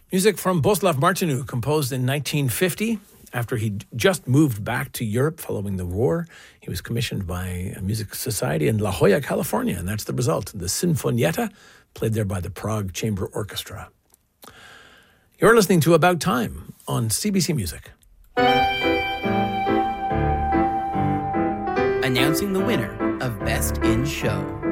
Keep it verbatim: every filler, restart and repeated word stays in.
Music from Boslav Martinu, composed in nineteen fifty. After he just moved back to Europe following the war, he was commissioned by a music society in La Jolla, California, and that's the result. The Sinfonietta, played there by the Prague Chamber Orchestra. You're listening to About Time on C B C Music. Announcing the winner of Best in Show.